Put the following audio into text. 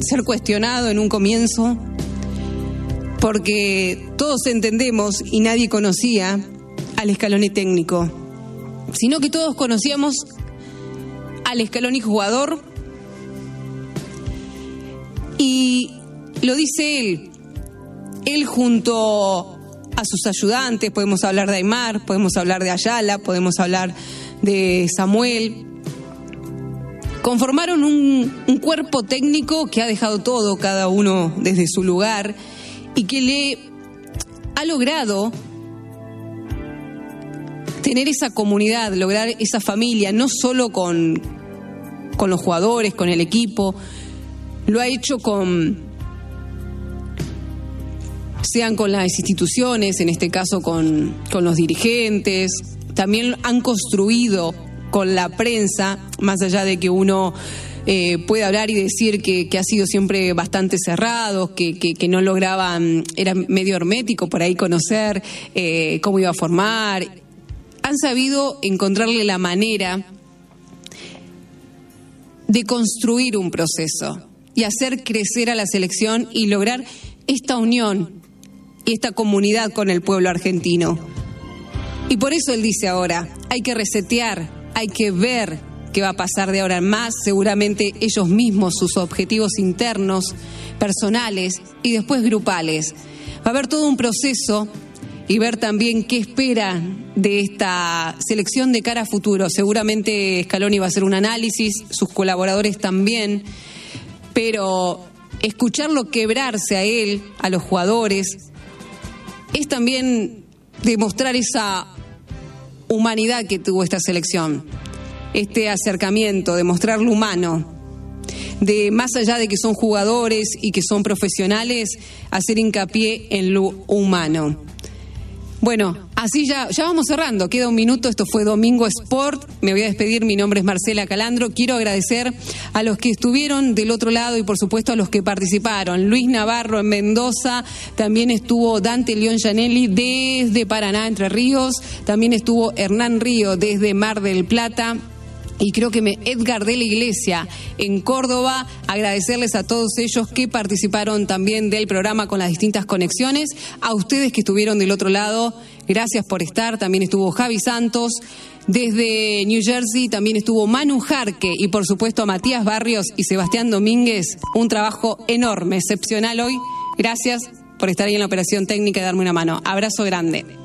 ser cuestionado en un comienzo, porque todos entendemos y nadie conocía al Scaloni técnico, sino que todos conocíamos al Scaloni jugador, y lo dice él junto a sus ayudantes. Podemos hablar de Aymar, podemos hablar de Ayala, podemos hablar de Samuel. Conformaron un cuerpo técnico que ha dejado todo, cada uno desde su lugar, y que le ha logrado tener esa comunidad, lograr esa familia, no solo con los jugadores, con el equipo, lo ha hecho sean con las instituciones, en este caso con los dirigentes. También han construido con la prensa, más allá de que uno puede hablar y decir que ha sido siempre bastante cerrado, que no lograban, era medio hermético por ahí conocer cómo iba a formar. Han sabido encontrarle la manera de construir un proceso y hacer crecer a la selección y lograr esta unión y esta comunidad con el pueblo argentino. Y por eso él dice ahora, hay que resetear, hay que ver qué va a pasar de ahora en más, seguramente ellos mismos, sus objetivos internos, personales y después grupales. Va a haber todo un proceso y ver también qué espera de esta selección de cara a futuro. Seguramente Scaloni va a hacer un análisis, sus colaboradores también, pero escucharlo quebrarse a él, a los jugadores, es también demostrar esa humanidad que tuvo esta selección, este acercamiento, demostrar lo humano, de más allá de que son jugadores y que son profesionales, hacer hincapié en lo humano. Bueno, así ya vamos cerrando, queda un minuto, esto fue Domingo Sport, me voy a despedir, mi nombre es Marcela Calandro, quiero agradecer a los que estuvieron del otro lado y por supuesto a los que participaron. Luis Navarro en Mendoza, también estuvo Dante León Gianelli desde Paraná, Entre Ríos, también estuvo Hernán Río desde Mar del Plata, y creo que Edgar de la Iglesia en Córdoba. Agradecerles a todos ellos que participaron también del programa con las distintas conexiones. A ustedes que estuvieron del otro lado, gracias por estar. También estuvo Javi Santos desde New Jersey, también estuvo Manu Jarque y por supuesto a Matías Barrios y Sebastián Domínguez. Un trabajo enorme, excepcional hoy. Gracias por estar ahí en la operación técnica y darme una mano. Abrazo grande.